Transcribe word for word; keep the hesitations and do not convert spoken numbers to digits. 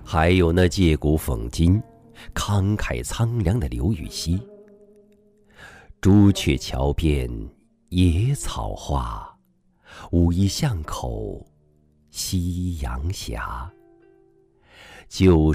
还有那借古讽今、慷慨苍凉的刘禹锡。朱雀桥边野草花，乌衣巷口夕阳斜。旧